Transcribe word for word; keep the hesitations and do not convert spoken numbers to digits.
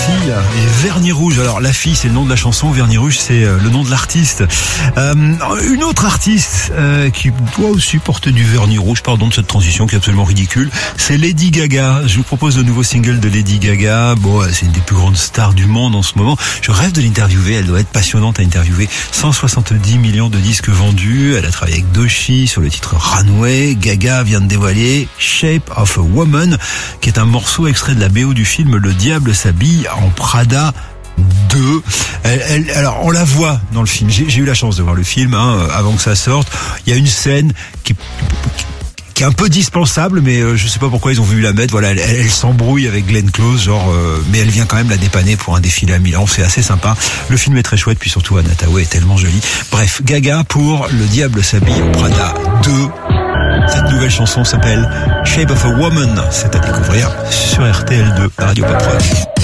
fille et Vernis Rouge. Alors la fille c'est le nom de la chanson, Vernis Rouge c'est le nom de l'artiste. Euh, une autre artiste euh, qui doit aussi porter du vernis rouge, pardon de cette transition qui est absolument ridicule, c'est Lady Gaga. Je vous propose le nouveau single de Lady Gaga. Bon, c'est une des plus grandes stars du monde en ce moment. Je rêve de l'interviewer, elle doit être passionnante à interviewer. cent soixante-dix millions de disques vendus, elle a travaillé avec Doechii sur le titre Runway. Gaga vient de dévoiler Shape of a Woman, qui est un morceau extrait de la B O du film Le Diable s'habille en Prada deux. Elle, elle, alors on la voit dans le film. J'ai, j'ai eu la chance de voir le film hein, avant que ça sorte. Il y a une scène qui, qui est un peu dispensable, mais euh, je sais pas pourquoi ils ont voulu la mettre. Voilà, elle, elle, elle s'embrouille avec Glenn Close, genre, euh, mais elle vient quand même la dépanner pour un défilé à Milan. C'est assez sympa. Le film est très chouette, puis surtout Anna Thaoué est tellement jolie. Bref, Gaga pour Le Diable s'habille en Prada deux. Cette nouvelle chanson s'appelle Shape of a Woman. C'est à découvrir sur R T L deux, Radio Pop Rock.